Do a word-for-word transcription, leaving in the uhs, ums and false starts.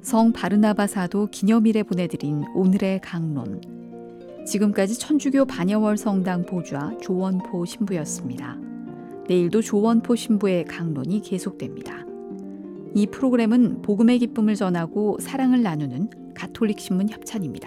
성 바르나바 사도 기념일에 보내드린 오늘의 강론. 지금까지 천주교 반야월 성당 보좌 조원포 신부였습니다. 내일도 조원포 신부의 강론이 계속됩니다. 이 프로그램은 복음의 기쁨을 전하고 사랑을 나누는 가톨릭 신문 협찬입니다.